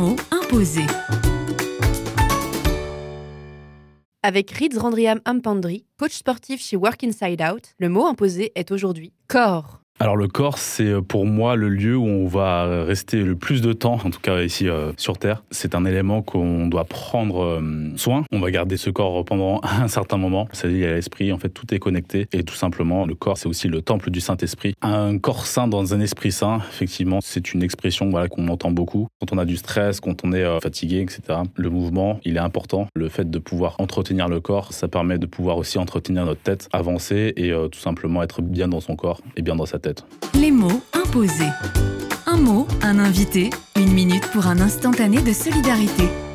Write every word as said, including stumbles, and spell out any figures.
mots imposés. Avec Riz Randriam Ampandri, coach sportif chez Work Inside Out, le mot imposé est aujourd'hui corps. Alors le corps, c'est pour moi le lieu où on va rester le plus de temps, en tout cas ici euh, sur Terre. C'est un élément qu'on doit prendre euh, soin. On va garder ce corps pendant un certain moment. C'est-à-dire qu'il y a l'esprit, en fait tout est connecté. Et tout simplement, le corps, c'est aussi le temple du Saint-Esprit. Un corps sain dans un esprit sain, effectivement, c'est une expression voilà, qu'on entend beaucoup. Quand on a du stress, quand on est euh, fatigué, et cetera. Le mouvement, il est important. Le fait de pouvoir entretenir le corps, ça permet de pouvoir aussi entretenir notre tête, avancer et euh, tout simplement être bien dans son corps et bien dans sa tête. Les mots imposés. Un mot, un invité, une minute pour un instantané de solidarité.